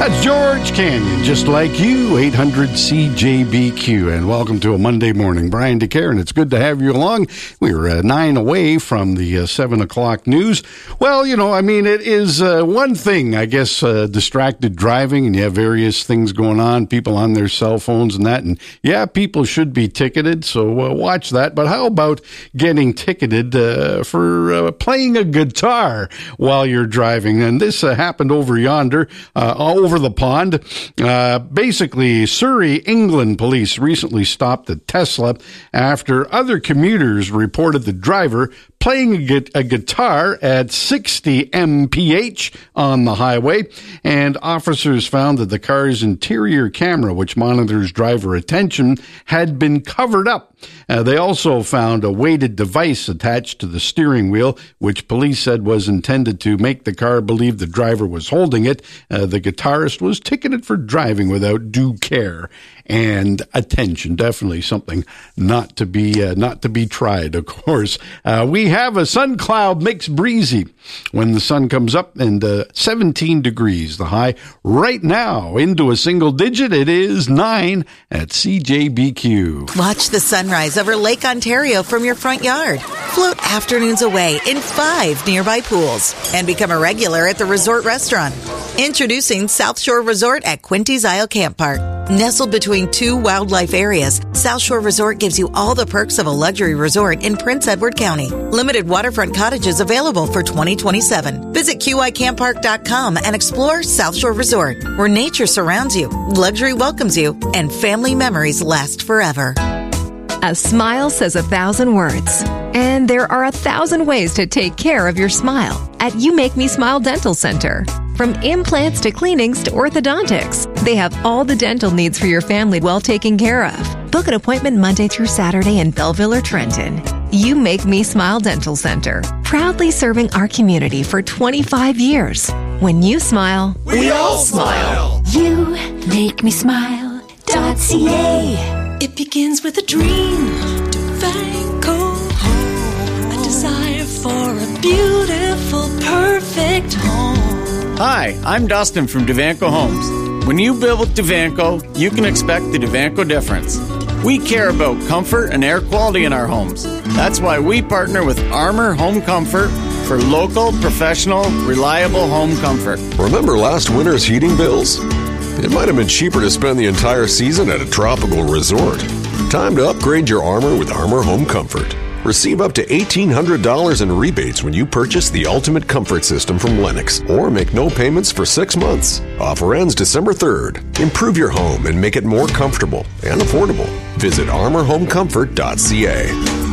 That's George Canyon, just like you, 800 CJBQ. And welcome to a Monday morning. Brian DeCare, and it's good to have you along. We're 9 away from the 7 o'clock news. Well, it is one thing, I guess, distracted driving, and you have various things going on, people on their cell phones and that. And yeah, people should be ticketed, so watch that. But how about getting ticketed for playing a guitar while you're driving? And this happened over yonder, over the pond. Basically, Surrey, England police recently stopped a Tesla after other commuters reported the driver playing a guitar at 60 mph on the highway, and officers found that the car's interior camera, which monitors driver attention, had been covered up. They also found a weighted device attached to the steering wheel, which police said was intended to make the car believe the driver was holding it. The guitarist was ticketed for driving without due care and attention. Definitely something not to be tried, of course. We have a sun cloud mix breezy when the sun comes up, and 17 degrees the high. Right now, into a single digit, it is 9 at CJBQ. Watch the sunrise over Lake Ontario from your front yard. Float afternoons away in 5 nearby pools and become a regular at the resort restaurant. Introducing South Shore Resort at Quinty's Isle Camp Park. Nestled between 2 wildlife areas, South Shore Resort gives you all the perks of a luxury resort in Prince Edward County. Limited waterfront cottages available for 2027. Visit QICampPark.com and explore South Shore Resort, where nature surrounds you, luxury welcomes you, and family memories last forever. A smile says 1,000 words, and there are 1,000 ways to take care of your smile at You Make Me Smile Dental Center. From implants to cleanings to orthodontics, they have all the dental needs for your family well taken care of. Book an appointment Monday through Saturday in Belleville or Trenton. You Make Me Smile Dental Center, proudly serving our community for 25 years. When you smile, we all smile. You Make Me Smile.ca. It begins with a dream. DeVanco home. A desire for a beautiful, perfect home. Hi, I'm Dustin from DeVanco Homes. When you build with DeVanco, you can expect the DeVanco difference. We care about comfort and air quality in our homes. That's why we partner with Armor Home Comfort for local, professional, reliable home comfort. Remember last winter's heating bills? It might have been cheaper to spend the entire season at a tropical resort. Time to upgrade your Armor with Armor Home Comfort. Receive up to $1,800 in rebates when you purchase the Ultimate Comfort System from Lennox, or make no payments for 6 months. Offer ends December 3rd. Improve your home and make it more comfortable and affordable. Visit ArmorHomeComfort.ca.